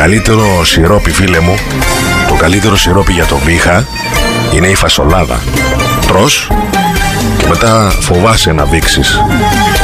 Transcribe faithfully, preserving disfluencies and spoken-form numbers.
καλύτερο σιρόπι, φίλε μου, το καλύτερο σιρόπι για το βήχα είναι η φασολάδα. Τρως και μετά φοβάσαι να δείξεις